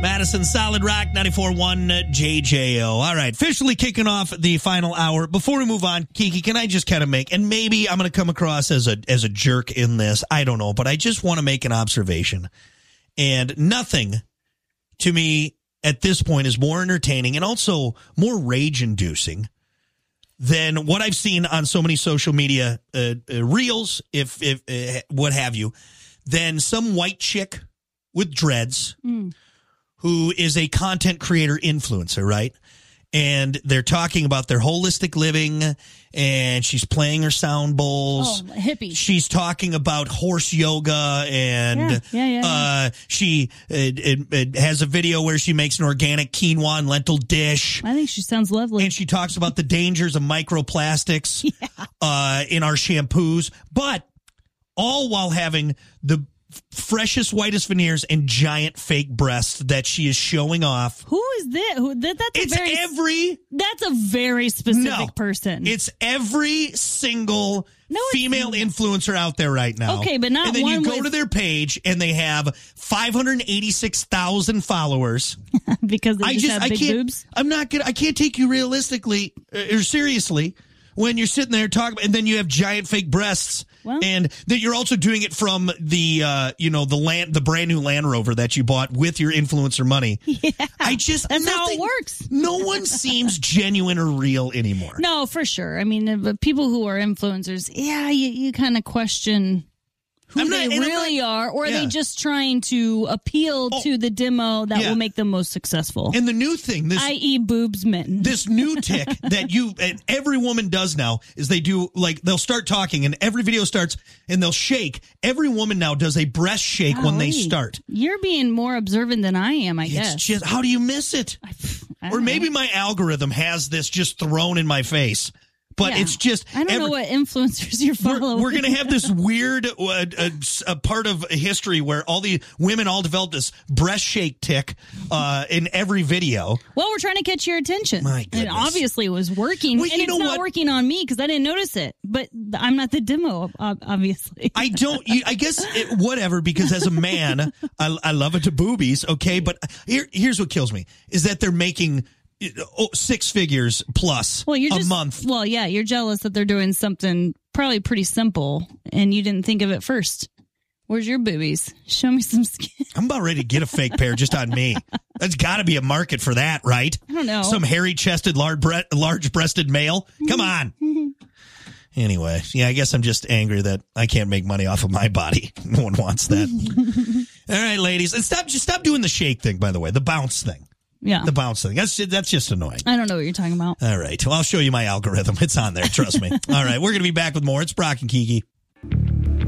Madison Solid Rock 94.1 JJO. All right, officially kicking off the final hour. Before we move on, Kiki, can I just kind of make, and maybe I'm going to come across as a jerk in this, I don't know, but I just want to make an observation. And nothing to me at this point is more entertaining and also more rage-inducing than what I've seen on so many social media reels, if what have you, than some white chick with dreads who is a content creator influencer, right? And they're talking about their holistic living, and she's playing her sound bowls. Oh, hippie. She's talking about horse yoga, and she has a video where she makes an organic quinoa and lentil dish. I think she sounds lovely. And she talks about the dangers of microplastics in our shampoos, but all while having the freshest, whitest veneers and giant fake breasts that she is showing off. Who is this? That's a very specific person. It's every single female influencer out there right now. Okay, but not one. And then one you go to their page and they have 586,000 followers. Because they just have big boobs? I can't take you realistically or seriously when you're sitting there talking, and then you have giant fake breasts. Well, and that you're also doing it from the the brand new Land Rover that you bought with your influencer money. Yeah, that's how it works. No one seems genuine or real anymore. No, for sure. I mean, people who are influencers, you kind of question who they really are, or are they just trying to appeal to the demo that will make them most successful? And the new thing, i.e. boobsmen. This new tick that every woman does now is they'll start talking and every video starts and they'll shake. Every woman now does a breast shake when they start. You're being more observant than I am, I guess. It's just, how do you miss it? Or maybe my algorithm has this just thrown in my face. But it's just... I don't know what influencers you're following. We're going to have this weird a part of history where all the women all developed this breast shake tick in every video. Well, we're trying to catch your attention. My goodness. And obviously it was working. And it's not working on me because I didn't notice it. But I'm not the demo, obviously. I guess whatever, because as a man, I love it to boobies, okay? But here's what kills me, is that they're making... 6 figures plus a month. Well, yeah, you're jealous that they're doing something probably pretty simple and you didn't think of it first. Where's your boobies? Show me some skin. I'm about ready to get a fake pair just on me. There's got to be a market for that, right? I don't know. Some hairy-chested, large-breasted male? Come on. Anyway, I guess I'm just angry that I can't make money off of my body. No one wants that. All right, ladies. And stop doing the shake thing, by the way, the bounce thing. Yeah. The bounce thing. That's just annoying. I don't know what you're talking about. All right. Well, I'll show you my algorithm. It's on there. Trust me. All right. We're going to be back with more. It's Brock and Kiki.